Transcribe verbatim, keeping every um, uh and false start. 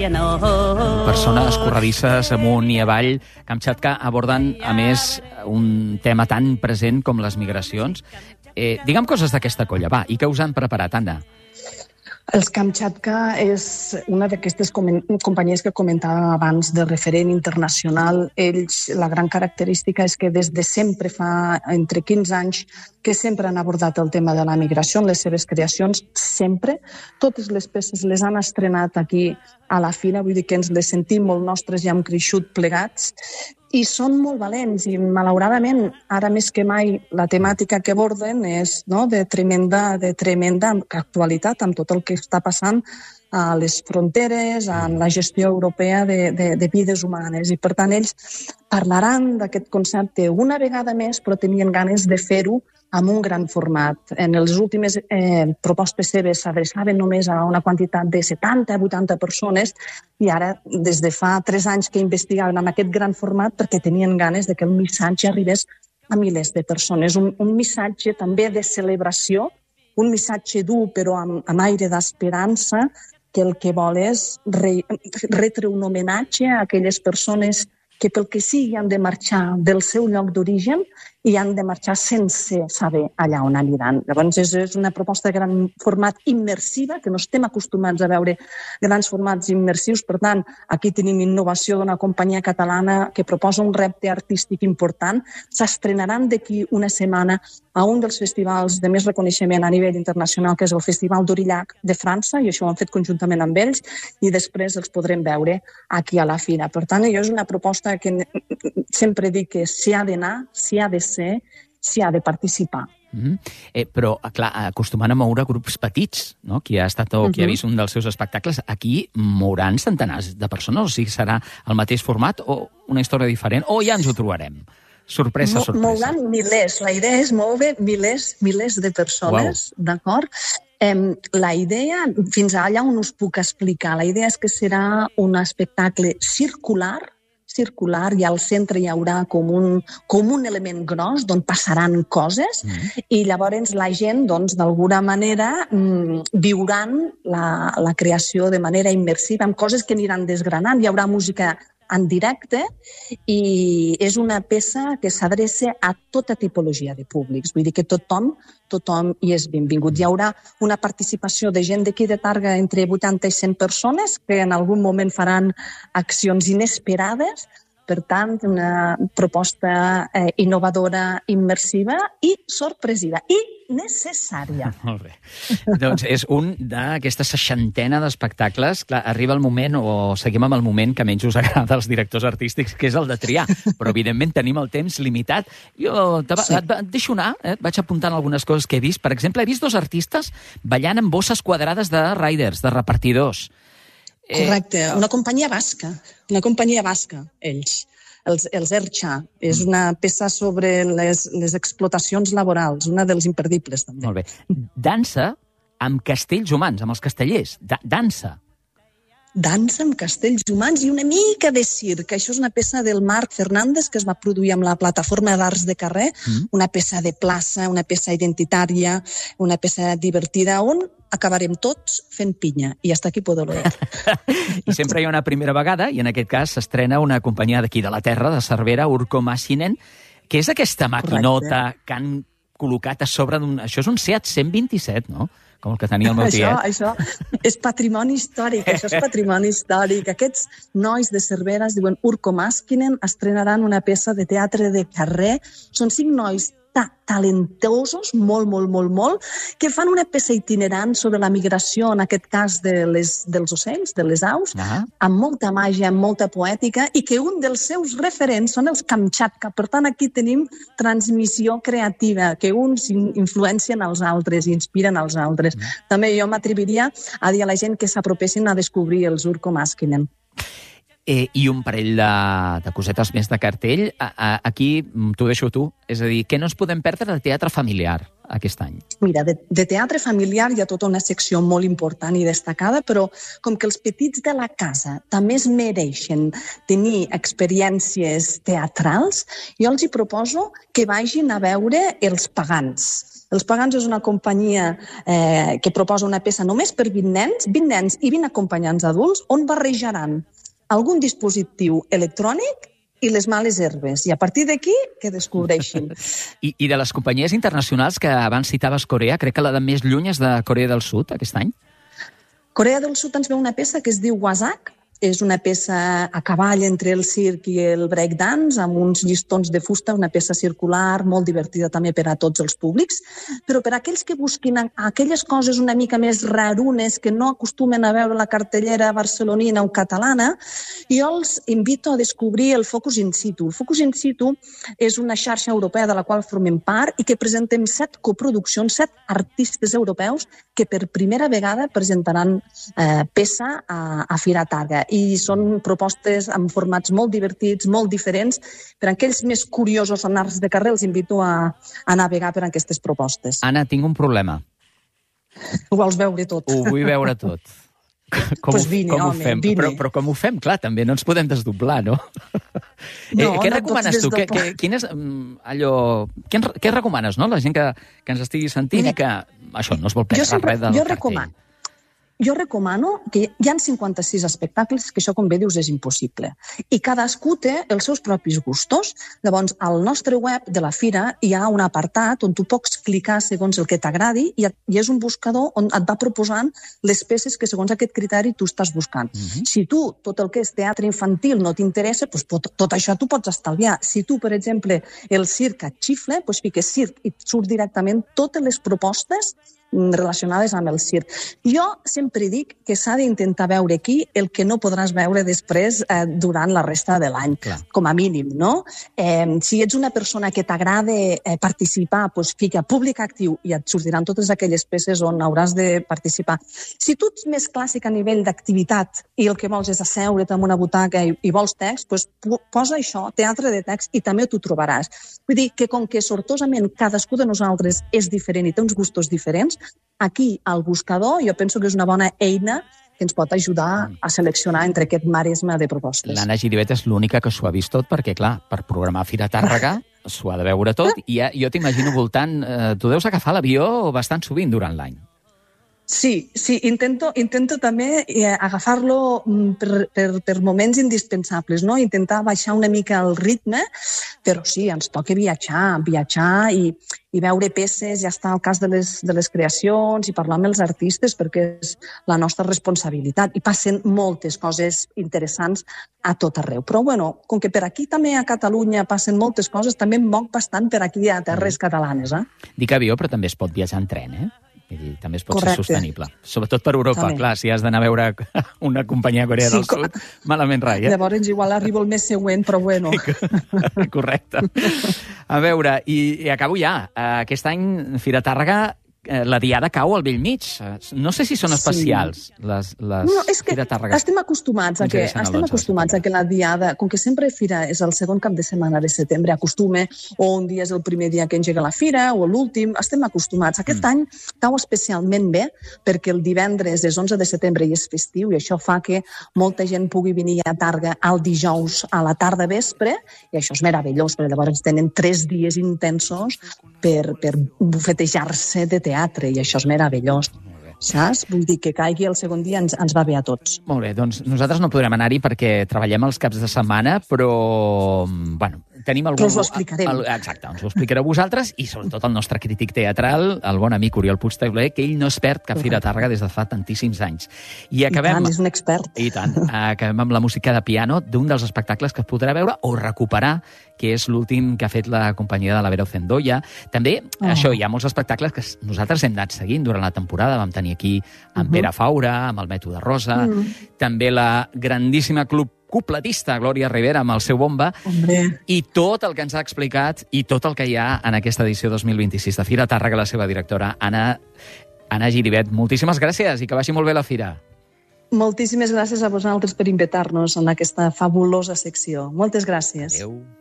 Persones corredisses amunt i avall. Kamchatka aborden, a més, un tema tan present com les migracions. Eh, digue'm coses d'aquesta colla, va, i què us han preparat, Anna? Els Kamchatka és una d'aquestes companyies que comentàvem abans de referent internacional. Ells, la gran característica és que des de sempre, fa entre quinze anys, que sempre han abordat el tema de la migració en les seves creacions, sempre. Totes les peces les han estrenat aquí a la Fira, vull dir que ens les sentim molt nostres i hem crescut plegats. I són molt valents i, malauradament, ara més que mai, la temàtica que aborden és no, de tremenda, de tremenda actualitat amb tot el que està passant a les fronteres, en la gestió europea de, de, de vides humanes. I, per tant, ells parlaran d'aquest concepte una vegada més, però tenien ganes de fer-ho amb un gran format. En les últimes eh, propostes seves s'adreçaven només a una quantitat de setanta a vuitanta persones i ara, des de fa tres anys que investigaven amb aquest gran format perquè tenien ganes de que el missatge arribés a milers de persones. Un, un missatge també de celebració, un missatge dur però amb, amb aire d'esperança, que el que vol és re, retre un homenatge a aquelles persones que pel que sigui han de marxar del seu lloc d'origen i han de marxar sense saber allà on aniran. Llavors, és una proposta de gran format immersiva, que no estem acostumats a veure grans formats immersius. Per tant, aquí tenim innovació d'una companyia catalana que proposa un repte artístic important. S'estrenaran d'aquí una setmana a un dels festivals de més reconeixement a nivell internacional, que és el Festival d'Aurillac de França, i això ho han fet conjuntament amb ells, i després els podrem veure aquí a la Fira. Per tant, això és una proposta que sempre dic que s'hi ha d'anar, s'hi ha de ser, s'hi ha de participar. Mm-hmm. eh, però, clar, acostumant a moure grups petits, no? Qui ha estat o qui ha vist un dels seus espectacles, aquí mouran centenars de persones, o sigui, serà el mateix format o una història diferent, o ja ens ho trobarem? Sorpresa, Mo sorpresa. Mouran milers, la idea és moure milers, milers de persones, wow. D'acord? Eh, la idea, fins allà on us puc explicar, la idea és que serà un espectacle circular, circular, i al centre hi haurà com un, com un element gros d'on passaran coses mm. i llavors la gent, doncs, d'alguna manera mm, viuran la, la creació de manera immersiva amb coses que aniran desgranant. Hi haurà música en directe i és una peça que s'adreça a tota tipologia de públics. Vull dir que tothom, tothom hi és benvingut. Hi haurà una participació de gent d'aquí de Targa entre vuitanta i cent persones que en algun moment faran accions inesperades. Per tant, una proposta eh, innovadora, immersiva i sorpresiva. I necessària. Molt bé. Doncs és un d'aquesta seixantena d'espectacles. Clar, arriba el moment, o seguim amb el moment que menys us agrada als directors artístics, que és el de triar. Però, evidentment, tenim el temps limitat. Jo te va, sí. et, et deixo anar, eh? vaig apuntant algunes coses que he vist. Per exemple, he vist dos artistes ballant amb bosses quadrades de riders, de repartidors. Correcte, una companyia basca, una companyia basca, ells, els, els Ercha. És una peça sobre les, les explotacions laborals, una dels imperdibles, també. Molt bé. Dansa amb castells humans, amb els castellers. Da dansa. Dansa amb castells humans i una mica de circ. Això és una peça del Marc Fernández que es va produir amb la plataforma d'Arts de Carrer, mm. una peça de plaça, una peça identitària, una peça divertida, on acabarem tots fent pinya. I hasta aquí puedo leer. I sempre hi ha una primera vegada, i en aquest cas s'estrena una companyia d'aquí de la terra, de Cervera, Urco Màssinen, que és aquesta maquinota Correcte. Que han col·locat a sobre d'un... Això és un Seat cent vint-i-set, no? Com el que tenia el meu tiet. Això, això és patrimoni històric, això és patrimoni històric. Aquests nois de Cervera es diuen Urco Màssinen, estrenaran una peça de teatre de carrer. Són cinc nois ta talentosos, molt, molt, molt, molt, que fan una peça itinerant sobre la migració, en aquest cas de les, dels ocells, de les aus, uh-huh. amb molta màgia, amb molta poètica, i que un dels seus referents són els Kamchatka. Per tant, aquí tenim transmissió creativa, que uns influencien els altres, inspiren els altres. Uh-huh. També jo m'atreviria a dir a la gent que s'apropessin a descobrir els Urco Màssinen. Eh, I un parell de, de cosetes més de cartell. A, a, aquí t'ho deixo tu. És a dir, què no ens podem perdre de teatre familiar aquest any? Mira, de, de teatre familiar hi ha tota una secció molt important i destacada, però com que els petits de la casa també es mereixen tenir experiències teatrals, jo els hi proposo que vagin a veure Els Pagans. Els Pagans és una companyia eh, que proposa una peça només per vint nens, vint nens i vint acompanyants adults, on barrejaran algun dispositiu electrònic i les males herbes. I a partir d'aquí, que descobreixin. I, I de les companyies internacionals que abans citaves Corea, crec que la de més lluny és de Corea del Sud, aquest any? Corea del Sud ens ve una peça que es diu Wasak. És una peça a cavall entre el circ i el breakdance, amb uns llistons de fusta, una peça circular, molt divertida també per a tots els públics. Però per a aquells que busquin aquelles coses una mica més rarunes, que no acostumen a veure la cartellera barcelonina o catalana, jo els invito a descobrir el Focus in Situ. El Focus in Situ és una xarxa europea de la qual formem part i que presentem set coproduccions, set artistes europeus que per primera vegada presentaran eh, peça a, a Fira Targa. I són propostes amb formats molt divertits, molt diferents. Per a aquells més curiosos en arts de carrer, els invito a, a navegar per aquestes propostes. Anna, tinc un problema. Ho vols veure tot? Ho vull veure tot. Com, pues vine, com ho home, fem? vine. Però, però com ho fem? Clar, també no ens podem desdoblar, no? No, eh, què no recomanes tu? Què, què, quin és, allò, què, què recomanes, no? La gent que, que ens estigui sentint Mira, i que això no es vol perdre sempre, res del jo cartell. Recomano. Jo recomano que hi ha cinquanta-sis espectacles, que això, com bé dius, és impossible. I cadascú té els seus propis gustos. Llavors, al nostre web de la Fira hi ha un apartat on tu pots clicar segons el que t'agradi i és un buscador on et va proposant les peces que segons aquest criteri tu estàs buscant. Uh-huh. Si tu, tot el que és teatre infantil no t'interessa, doncs tot, tot això tu pots estalviar. Si tu, per exemple, el circ et xifla, doncs fiques circ i et surt directament totes les propostes relacionades amb el circ. Jo sempre dic que s'ha d'intentar veure aquí el que no podràs veure després eh, durant la resta de l'any, Clar. com a mínim, no? Eh, si ets una persona que t'agrada eh, participar, doncs fica públic actiu i et sortiran totes aquelles peces on hauràs de participar. Si tu ets més clàssic a nivell d'activitat i el que vols és asseure't en una butaca i, i vols text, doncs posa això, teatre de text, i també t'ho trobaràs. Vull dir que com que sortosament cadascú de nosaltres és diferent i té uns gustos diferents, aquí, al buscador, jo penso que és una bona eina que ens pot ajudar a seleccionar entre aquest maresme de propostes. L'Anna Giribet és l'única que s'ho ha vist tot, perquè, clar, per programar Fira Tàrrega s'ho ha de veure tot, i ja, jo t'imagino voltant... Eh, tu deus agafar l'avió bastant sovint durant l'any. Sí, sí, intento, intento també eh, agafar-lo per, per, per moments indispensables, no? Intentar baixar una mica el ritme, però sí, ens toca viatjar, viatjar i, i veure peces, ja està el cas de les, de les creacions i parlar amb els artistes perquè és la nostra responsabilitat i passen moltes coses interessants a tot arreu. Però, bueno, com que per aquí també a Catalunya passen moltes coses, també em moc bastant per aquí a terres catalanes, eh? Dic avió, però també es pot viatjar en tren, eh? I també es pot Correcte. ser sostenible. Sobretot per Europa, també. Clar, si has d'anar a veure una companyia Corea Sí, del Sud, malament rai, eh? Llavors igual arribo el mes següent, però bueno. Correcte. A veure, i, i acabo ja. Aquest any, Fira Tàrrega, la diada cau al bell mig. No sé si són especials, sí. les, les no, és que Fira Tàrrega. Estem acostumats a que, estem acostumats a que la diada, com que sempre Fira és el segon cap de setmana de setembre, acostuma, o un dia és el primer dia que engega la Fira, o l'últim, estem acostumats. Aquest mm. any cau especialment bé, perquè el divendres és onze de setembre i és festiu, i això fa que molta gent pugui venir a Tàrrega el dijous a la tarda vespre, i això és meravellós, perquè llavors tenen tres dies intensos per, per bufetejar-se de teatre, i això és meravellós. Saps? Vull dir que caigui el segon dia ens, ens va bé a tots. Molt bé, doncs nosaltres no podrem anar-hi perquè treballem els caps de setmana, però, bueno, tenim algú... Però us ho explicarem. El, exacte, ens ho explicareu vosaltres i sobretot el nostre crític teatral, el bon amic Oriol Puigtauler, que ell no es perd cap Fira Tàrrega des de fa tantíssims anys. I acabem... I tant, és un expert. I tant. Acabem amb la música de piano d'un dels espectacles que podrà veure o recuperar, que és l'últim que ha fet la companyia de la Vera Ocendoia. També, oh. això, hi ha molts espectacles que nosaltres hem anat seguint durant la temporada. Vam tenir aquí amb uh-huh. Vera Faura, amb el Mètode Rosa, uh-huh. també la grandíssima club cupletista Glòria Rivera amb el seu bomba, Hombre. i tot el que ens ha explicat i tot el que hi ha en aquesta edició dos mil vint-i-sis de Fira Tàrrega, la seva directora, Anna, Anna Giribet. Moltíssimes gràcies i que vagi molt bé la Fira. Moltíssimes gràcies a vosaltres per invitar-nos en aquesta fabulosa secció. Moltes gràcies. Adéu.